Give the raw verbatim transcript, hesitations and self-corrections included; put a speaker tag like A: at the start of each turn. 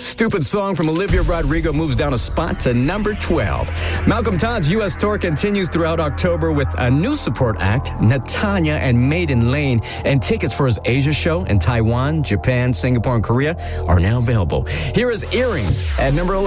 A: Stupid Song from Olivia Rodrigo moves down a spot to number twelve. Malcolm Todd's U S tour continues throughout October with a new support act, Natanya and Maiden Lane, and tickets for his Asia show in Taiwan, Japan, Singapore, and Korea are now available. Here is Earrings at number eleven.